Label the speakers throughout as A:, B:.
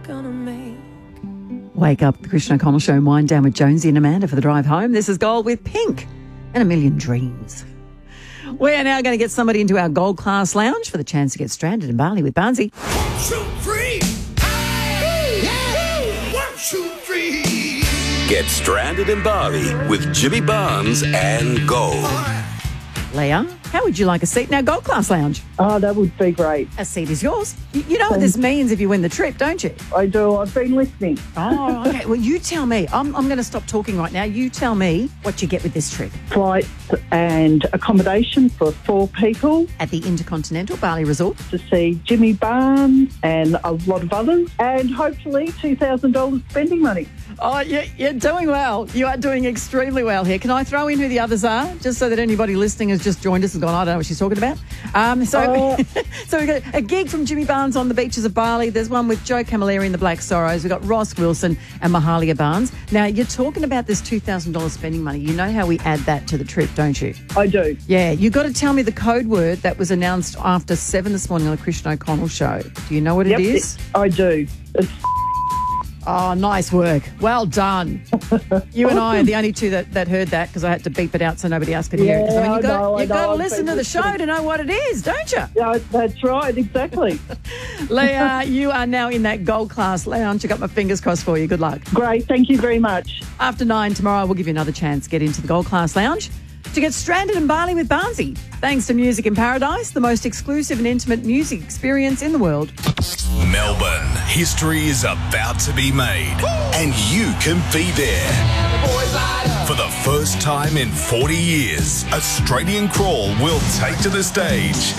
A: Wake up, the Christian O'Connell Show, and wind down with Jonesy and Amanda for the drive home. This is Gold with Pink and a Million Dreams. We are now going to get somebody into our Gold Class Lounge for the chance to get stranded in Bali with Barnsey.
B: 1, 2, 3. Hey! 1, 2, 3.
C: Get stranded in Bali with Jimmy Barnes and Gold.
A: Leah, how would you like a seat in our Gold Class Lounge?
D: Oh, that would be great.
A: A seat is yours. You know what this means if you win the trip, don't you?
D: I do. I've been listening.
A: Oh, okay. Well, you tell me. I'm going to stop talking right now. You tell me what you get with this trip.
D: Flights and accommodation for 4 people
A: At the Intercontinental Bali Resort.
D: to see Jimmy Barnes and a lot of others, and hopefully $2,000 spending money.
A: Oh, you're doing well. You are doing extremely well here. Can I throw in who the others are, just so that anybody listening has just joined us and gone, I don't know what she's talking about? So we've got a gig from Jimmy Barnes on the beaches of Bali. There's one with Joe Camilleri and the Black Sorrows. We've got Ross Wilson and Mahalia Barnes. Now, you're talking about this $2,000 spending money. You know how we add that to the trip, don't you?
D: I do.
A: Yeah, you've got to tell me the code word that was announced after 7 this morning on the Christian O'Connell Show. Do you know what it is?
D: I do. It's
A: Oh, nice work. Well done. You and I are the only two that heard that because I had to beep it out so nobody else could hear it. 'Cause,
D: Yeah,
A: you've got to
D: I've
A: listen
D: been
A: to the show to know what it is, don't you?
D: Yeah, that's right, exactly.
A: Leah, you are now in that Gold Class Lounge. I got my fingers crossed for you. Good luck.
D: Great, thank you very much.
A: After 9 tomorrow, we'll give you another chance to get into the Gold Class Lounge to get stranded in Bali with Barnsey. Thanks to Music in Paradise, the most exclusive and intimate music experience in the world.
C: Melbourne, history is about to be made, and you can be there. For the first time in 40 years, Australian Crawl will take to the stage.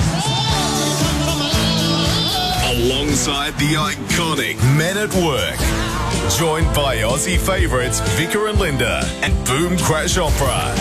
C: Alongside the iconic Men at Work. Joined by Aussie favourites Vicar and Linda and Boom Crash Opera.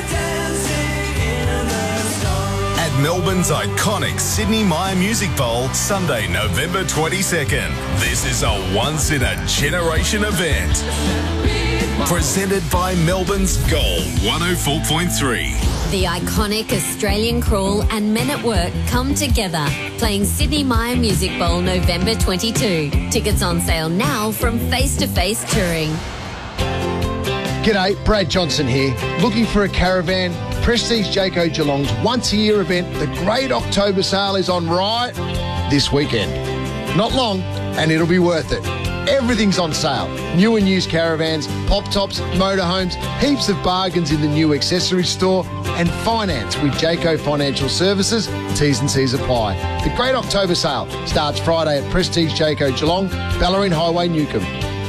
C: At Melbourne's iconic Sydney Myer Music Bowl, Sunday, November 22nd. This is a once-in-a-generation event. Presented by Melbourne's Gold 104.3.
E: The iconic Australian Crawl and Men at Work come together, playing Sydney Myer Music Bowl November 22. Tickets on sale now from Face to Face Touring.
F: G'day, Brad Johnson here. Looking for a caravan? Prestige Jayco Geelong's once-a-year event, the Great October Sale, is on right this weekend. Not long, and it'll be worth it. Everything's on sale. New and used caravans, pop-tops, motorhomes, heaps of bargains in the new accessories store, and finance with Jayco Financial Services. T's and C's apply. The Great October Sale starts Friday at Prestige Jayco Geelong, Bellarine Highway, Newcombe.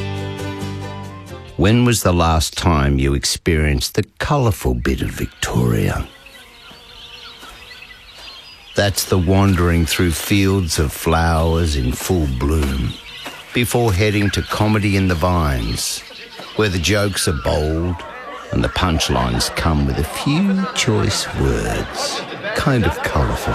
G: When was the last time you experienced the colourful bit of Victoria? That's the wandering through fields of flowers in full bloom, before heading to Comedy in the Vines, where the jokes are bold and the punchlines come with a few choice words, kind of colourful.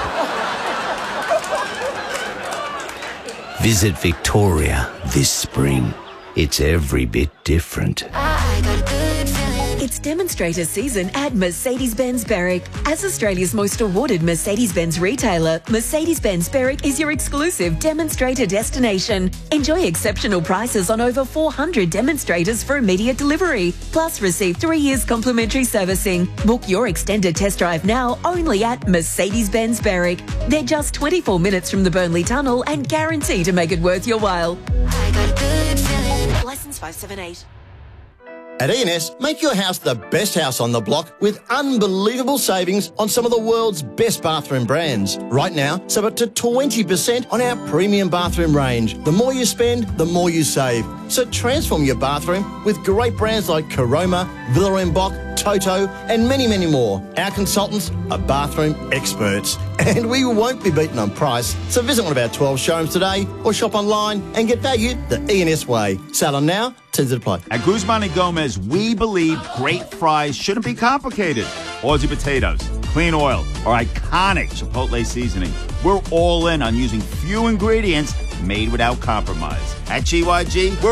G: Visit Victoria this spring. It's every bit different.
H: It's demonstrator season at Mercedes-Benz Berwick. As Australia's most awarded Mercedes-Benz retailer, Mercedes-Benz Berwick is your exclusive demonstrator destination. Enjoy exceptional prices on over 400 demonstrators for immediate delivery. Plus, receive 3 years complimentary servicing. Book your extended test drive now only at Mercedes-Benz Berwick. They're just 24 minutes from the Burnley Tunnel and guarantee to make it worth your while. Licence 578.
I: At E&S, make your house the best house on the block with unbelievable savings on some of the world's best bathroom brands. Right now, save up to 20% on our premium bathroom range. The more you spend, the more you save. So transform your bathroom with great brands like Caroma, Villa & Boch, Toto, and many, many more. Our consultants are bathroom experts, and we won't be beaten on price. So visit one of our 12 showrooms today or shop online and get value the E&S way. Sale on now, tends to apply.
J: At Guzman and Gomez, we believe great fries shouldn't be complicated. Aussie potatoes, clean oil, or iconic Chipotle seasoning. We're all in on using few ingredients made without compromise. At GYG, we're